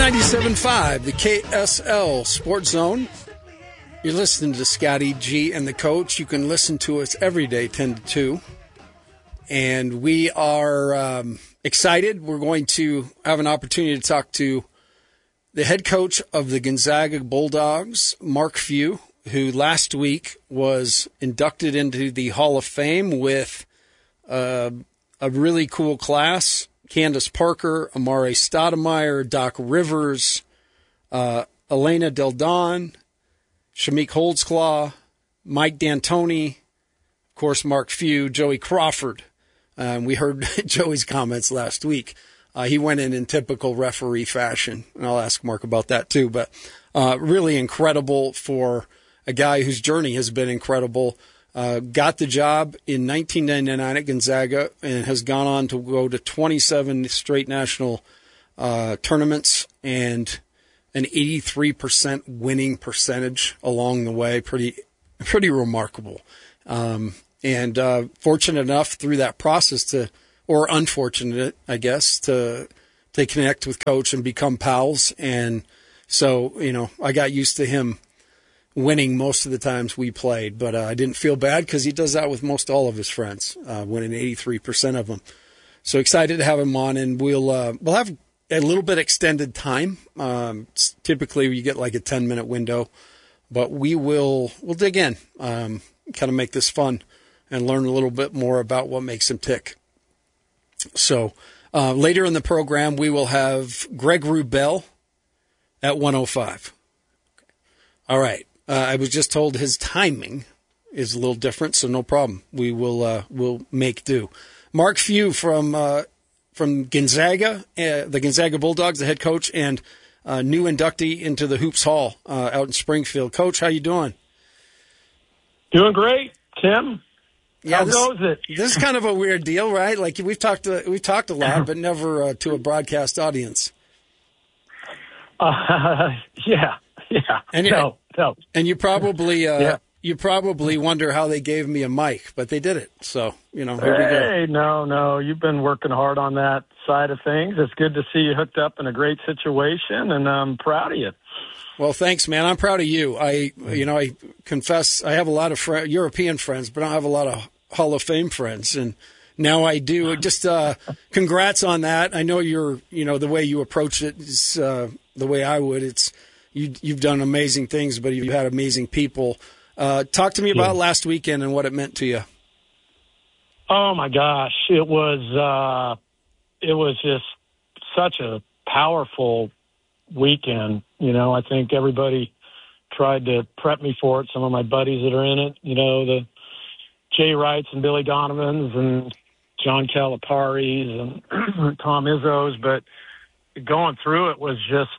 97.5, the KSL Sports Zone. You're listening to Scotty G and the Coach. You can listen to us every day, 10 to 2. And we are excited. We're going to have an opportunity to talk to the head coach of the Gonzaga Bulldogs, Mark Few, who last week was inducted into the Hall of Fame with a really cool class. Candace Parker, Amare Stoudemire, Doc Rivers, Elena Del Don, Shamik Holdsclaw, Mike D'Antoni, of course, Mark Few, Joey Crawford. We heard Joey's comments last week. He went in typical referee fashion, and I'll ask Mark about that too. But really incredible for a guy whose journey has been incredible. Got the job in 1999 at Gonzaga and has gone on to go to 27 straight national tournaments and an 83% winning percentage along the way. Pretty remarkable. And fortunate enough through that process or unfortunate, I guess, to connect with Coach and become pals. And so, I got used to him winning most of the times we played, but I didn't feel bad because he does that with most all of his friends, winning 83% of them. So excited to have him on, and we'll have a little bit extended time. Typically, you get like a 10-minute window, but we'll dig in, kind of make this fun, and learn a little bit more about what makes him tick. So later in the program, we will have Greg Wrubell at 1:05. All right. I was just told his timing is a little different, so no problem. We will we'll make do. Mark Few from Gonzaga, the Gonzaga Bulldogs, the head coach, and new inductee into the Hoops Hall out in Springfield. Coach, how you doing? Doing great, Tim. Yeah, how goes it? This is kind of a weird deal, right? Like we've talked a lot, but never to a broadcast audience. Yeah. And no. And you probably wonder how they gave me a mic, but they did it. So, here we go. Hey, no. You've been working hard on that side of things. It's good to see you hooked up in a great situation, and I'm proud of you. Well, thanks, man. I'm proud of you. I confess I have a lot of European friends, but I don't have a lot of Hall of Fame friends, and now I do. Just congrats on that. I know the way you approach it is the way I would. It's you've done amazing things, but you've had amazing people. Talk to me about last weekend and what it meant to you. Oh my gosh, it was just such a powerful weekend. I think everybody tried to prep me for it. Some of my buddies that are in it, the Jay Wrights and Billy Donovans and John Calipari's and Tom Izzo's, but going through it was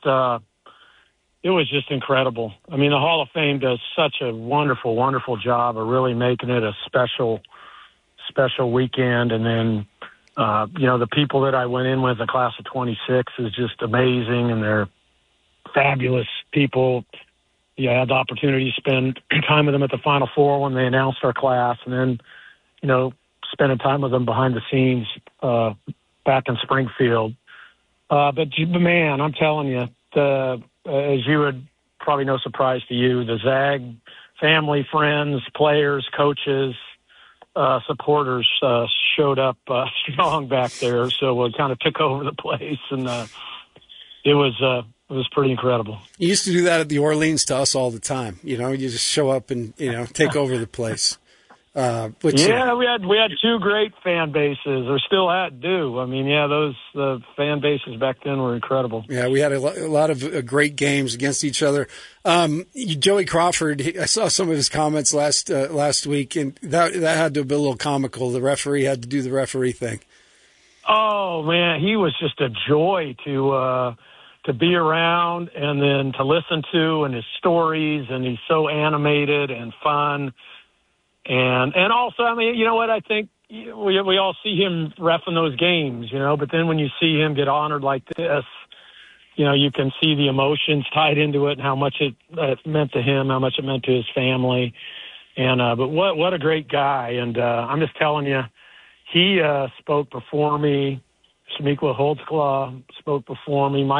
just incredible. I mean, the Hall of Fame does such a wonderful, wonderful job of really making it a special weekend. And then, the people that I went in with, the class of 26, is just amazing, and they're fabulous people. I had the opportunity to spend time with them at the Final Four when they announced our class, and then, spending time with them behind the scenes back in Springfield. But man, I'm telling you, as you would probably no surprise to you, the Zag family, friends, players, coaches, supporters showed up strong back there. So it kind of took over the place, and it was pretty incredible. You used to do that at the Orleans to us all the time. You just show up and take over the place. We had two great fan bases, or still do. I mean, the fan bases back then were incredible. Yeah, we had a lot of great games against each other. Joey Crawford, I saw some of his comments last week, and that had to be a little comical. The referee had to do the referee thing. Oh man, he was just a joy to be around and then to listen to, and his stories, and he's so animated and fun. And also, I mean, you know what, I think we all see him reffing those games, but then when you see him get honored like this, you can see the emotions tied into it and how much it meant to him, how much it meant to his family. And but what a great guy. And I'm just telling you, he spoke before me. Shamik Holdsclaw spoke before me. Mike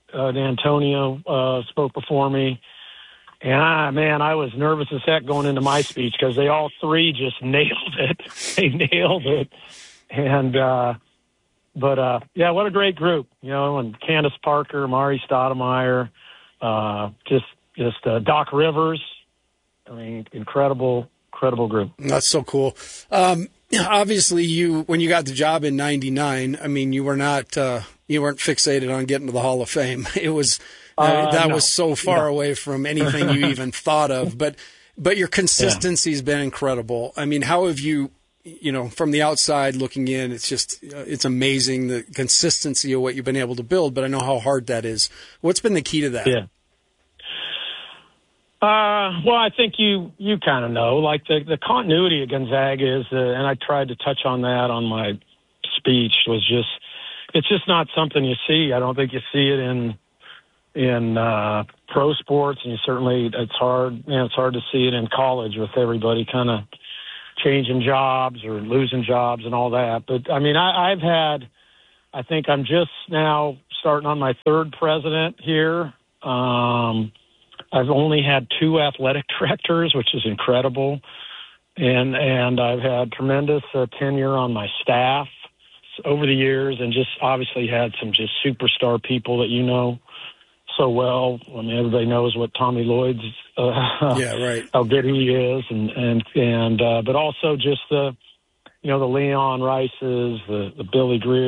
D'Antonio spoke before me. And I was nervous as heck going into my speech because they all three just nailed it. They nailed it. And, what a great group, and Candace Parker, Mari Stoudemire, just Doc Rivers. I mean, incredible group. That's so cool. Obviously when you got the job in 99, I mean, you weren't fixated on getting to the Hall of Fame. It was, was so far away from anything you even thought of, but your consistency has been incredible. I mean, how have you, from the outside looking in, it's amazing the consistency of what you've been able to build, but I know how hard that is. What's been the key to that? Yeah. Well, I think you kind of know, like the continuity of Gonzaga is, and I tried to touch on that on my speech, it's just not something you see. I don't think you see it in pro sports, and it's hard to see it in college with everybody kind of changing jobs or losing jobs and all that. But I mean, I think I'm just now starting on my third president here. I've only had 2 athletic directors, which is incredible. And I've had tremendous tenure on my staff over the years, and just obviously had some just superstar people that so well. I mean, everybody knows what Tommy Lloyd's, how good he is, and but also just the Leon Rices, the Billy Greer.